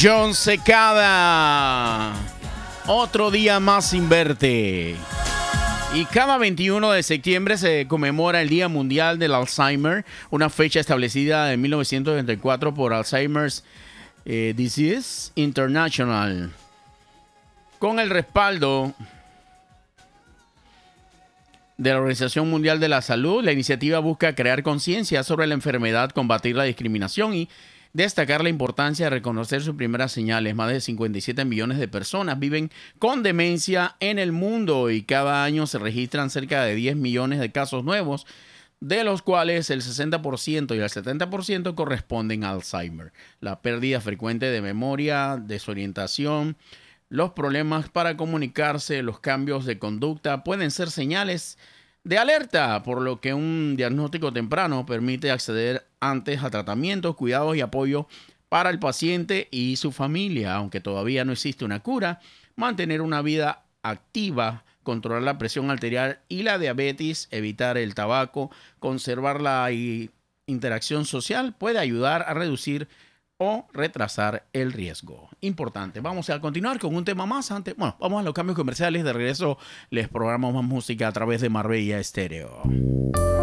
John Secada. Otro día más sin verte. Y cada 21 de septiembre se conmemora el Día Mundial del Alzheimer, una fecha establecida en 1994 por Alzheimer's Disease International. Con el respaldo de la Organización Mundial de la Salud, la iniciativa busca crear conciencia sobre la enfermedad, combatir la discriminación y destacar la importancia de reconocer sus primeras señales. Más de 57 millones de personas viven con demencia en el mundo y cada año se registran cerca de 10 millones de casos nuevos, de los cuales el 60% y el 70% corresponden a Alzheimer. La pérdida frecuente de memoria, desorientación, los problemas para comunicarse, los cambios de conducta pueden ser señales de alerta, por lo que un diagnóstico temprano permite acceder antes a tratamientos, cuidados y apoyo para el paciente y su familia. Aunque todavía no existe una cura, mantener una vida activa, controlar la presión arterial y la diabetes, evitar el tabaco, conservar la interacción social puede ayudar a reducir o retrasar el riesgo. Importante. Vamos a continuar con un tema más antes. Bueno, vamos a los cambios comerciales. De regreso les programamos más música a través de Marbella Estéreo.